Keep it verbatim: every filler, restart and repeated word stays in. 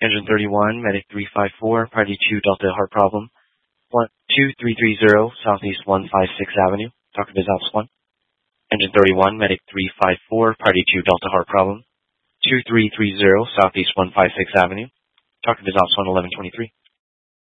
Engine thirty-one, Medic three five four, Party two Delta Heart Problem, one two three three zero Southeast one fifty-sixth Avenue, Doctor Biz Ops one. Engine thirty-one, Medic three five four, Party two Delta Heart Problem, two three three zero Southeast one fifty-sixth Avenue, Doctor Biz Ops one eleven twenty-three.